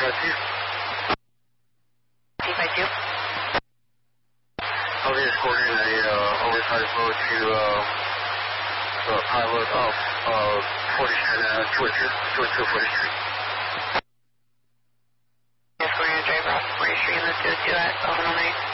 252. I'll be escorting a oversized load to the pilot of 40th Street, 202 40th Street. Escorting a driver off 40th Street in the 202 at 1109.